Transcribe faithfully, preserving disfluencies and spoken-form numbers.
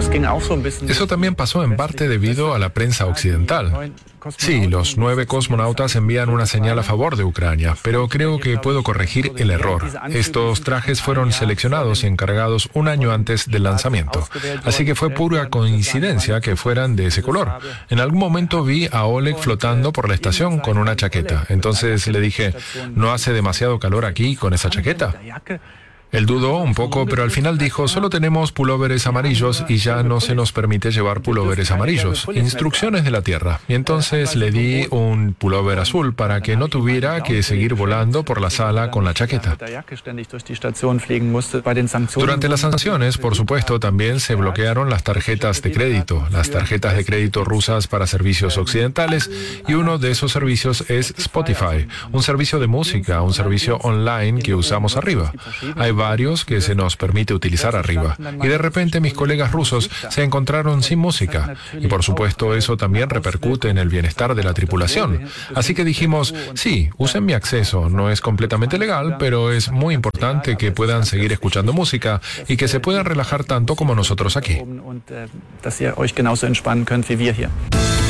Eso también pasó en parte debido a la prensa occidental. Sí, los nueve cosmonautas envían una señal a favor de Ucrania, pero creo que puedo corregir el error. Estos trajes fueron seleccionados y encargados un año antes del lanzamiento. Así que fue pura coincidencia que fueran de ese color. En algún momento vi a Oleg flotando por la estación con una chaqueta. Entonces le dije, ¿no hace demasiado calor aquí con esa chaqueta? Él dudó un poco, pero al final dijo, solo tenemos pulóveres amarillos y ya no se nos permite llevar pulóveres amarillos. Instrucciones de la Tierra. Y entonces le di un pulóver azul para que no tuviera que seguir volando por la sala con la chaqueta. Durante las sanciones, por supuesto, también se bloquearon las tarjetas de crédito, las tarjetas de crédito rusas para servicios occidentales, y uno de esos servicios es Spotify, un servicio de música, un servicio online que usamos arriba. Hay varios que se nos permite utilizar arriba. Y de repente mis colegas rusos se encontraron sin música. Y por supuesto eso también repercute en el bienestar de la tripulación. Así que dijimos, sí, usen mi acceso. No es completamente legal, pero es muy importante que puedan seguir escuchando música y que se puedan relajar tanto como nosotros aquí.